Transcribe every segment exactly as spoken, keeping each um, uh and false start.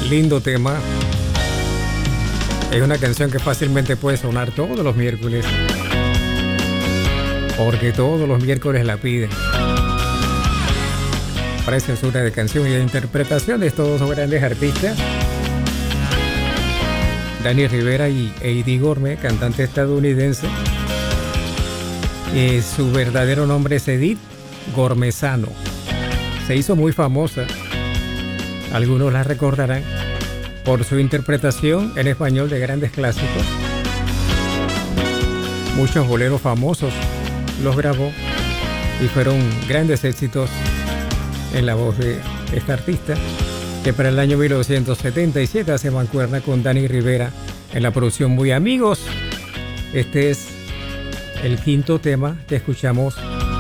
Lindo tema. Es una canción que fácilmente puede sonar todos los miércoles, porque todos los miércoles la piden. Preciosura de canción y de interpretación de estos dos grandes artistas, Danny Rivera y Eddie Gormé, cantante estadounidense. Eh, su verdadero nombre es Edith Gormezano. Se hizo muy famosa, algunos la recordarán, por su interpretación en español de grandes clásicos. Muchos boleros famosos los grabó y fueron grandes éxitos en la voz de esta artista, que para el año mil novecientos setenta y siete se mancuerna con Danny Rivera en la producción Muy Amigos. Este es el quinto tema que escuchamos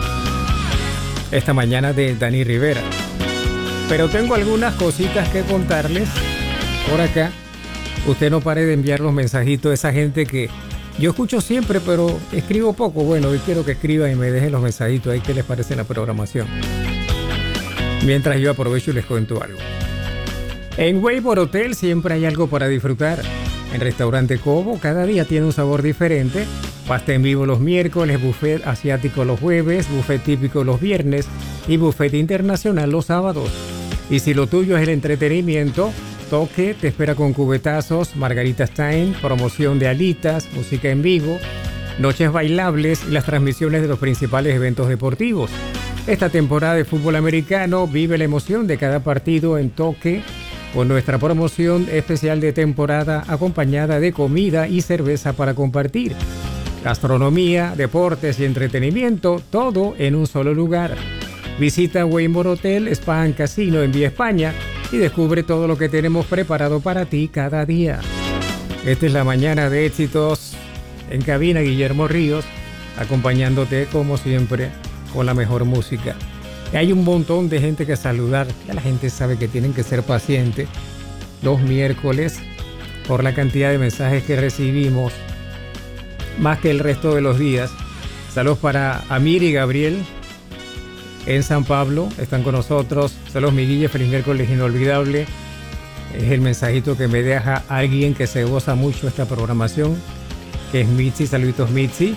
esta mañana de Danny Rivera. Pero tengo algunas cositas que contarles por acá. Usted no pare de enviar los mensajitos a esa gente que yo escucho siempre, pero escribo poco. Bueno, hoy quiero que escriban y me dejen los mensajitos ahí. ¿Qué les parece la programación? Mientras yo aprovecho y les cuento algo. En Waymore Hotel siempre hay algo para disfrutar. En Restaurante Cobo cada día tiene un sabor diferente. Pasta en vivo los miércoles, buffet asiático los jueves, buffet típico los viernes y buffet internacional los sábados. Y si lo tuyo es el entretenimiento, Toque te espera con cubetazos, margaritas time, promoción de alitas, música en vivo, noches bailables y las transmisiones de los principales eventos deportivos. Esta temporada de fútbol americano vive la emoción de cada partido en Toque con nuestra promoción especial de temporada acompañada de comida y cerveza para compartir. Gastronomía, deportes y entretenimiento, todo en un solo lugar. Visita Waymore Hotel, Spa and Casino en Vía España y descubre todo lo que tenemos preparado para ti cada día. Esta es la mañana de éxitos. En cabina, Guillermo Ríos, acompañándote como siempre con la mejor música. Y hay un montón de gente que saludar. Ya la gente sabe que tienen que ser pacientes los miércoles por la cantidad de mensajes que recibimos, más que el resto de los días. Saludos para Amir y Gabriel en San Pablo, están con nosotros. Saludos, mi Guille, feliz miércoles inolvidable. Es el mensajito que me deja alguien que se goza mucho esta programación, que es Mitzi. Saluditos, Mitzi.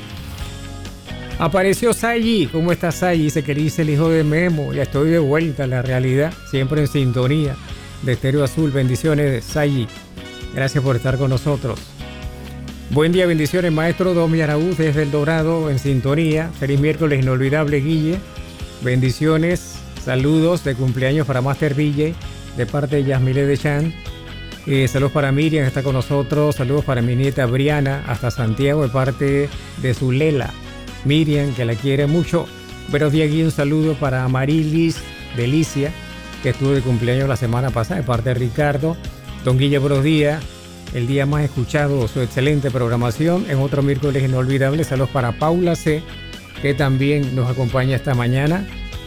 Apareció Sayi. ¿Cómo está Sayi? Dice que dice el hijo de Memo. Ya estoy de vuelta a la realidad, siempre en sintonía de Estéreo Azul. Bendiciones, Sayi. Gracias por estar con nosotros. Buen día, bendiciones, maestro Domi Araúz desde El Dorado en sintonía. Feliz miércoles inolvidable, Guille. Bendiciones, saludos de cumpleaños para Master D J de parte de Yasmile de Chan. Eh, saludos para Miriam, que está con nosotros. Saludos para mi nieta Briana hasta Santiago de parte de su Lela. Miriam, que la quiere mucho. Buenos días, Guille. Un saludo para Marilis Delicia, que estuvo de cumpleaños la semana pasada de parte de Ricardo. Don Guille, buenos días. El día más escuchado, su excelente programación en otro miércoles inolvidable. Saludos para Paula C., que también nos acompaña esta mañana.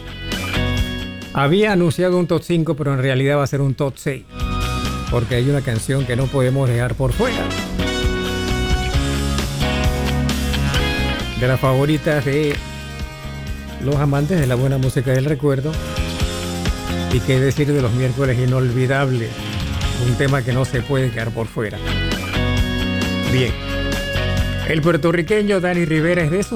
Había anunciado un top cinco, pero en realidad va a ser un top seis, porque hay una canción que no podemos dejar por fuera. De las favoritas de los amantes de la buena música del recuerdo. Y qué decir de los miércoles inolvidables. Un tema que no se puede quedar por fuera. Bien. El puertorriqueño Danny Rivera es de esos